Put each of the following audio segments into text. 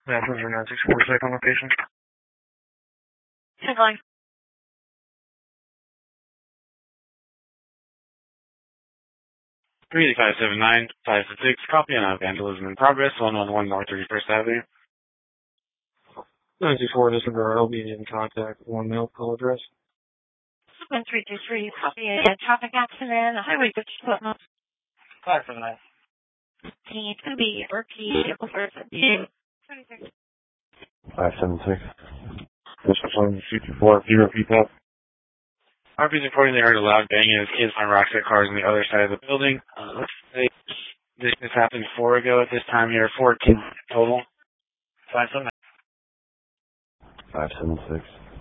Passenger 964 second location. Headline. Three 579 566, copy on vandalism in progress, 111 North 31st Avenue. 964 disregard, I'll be in contact. One mail call address. 1323, copy a traffic accident, Highway 52. 579. It's going to be RP, vehicle first, 26. 576. This is on 64, can you repeat that? RP's reporting they heard a loud banging as kids on rocks at cars on the other side of the building. Let's say this happened 4 ago at this time here, 4 kids total. 579. 576.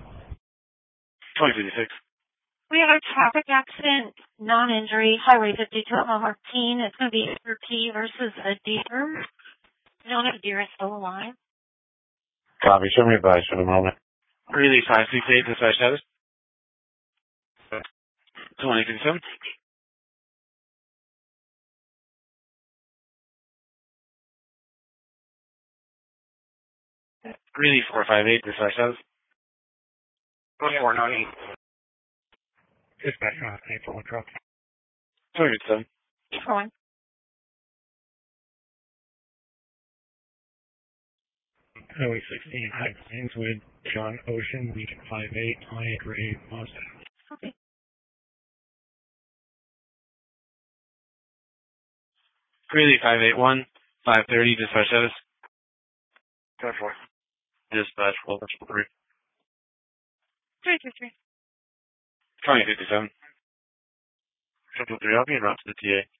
2056. We have a traffic accident, non-injury, Highway 52 at Martin. It's going to be RP versus a deer. We don't have a deer, it's still alive. Copy, show me advice for the moment. Really 568, dispatch status. 2057. Really 458, dispatch status. 2498. Dispatch on a full truck. 207. Keep going. Highway 16, High Plains with John Ocean, Region 58, High Grade, Boston. Okay. Greeley 581, 530, dispatch status. 10-4. Dispatch 12-3. 323. 2057. 323, I'll be en route to the TA.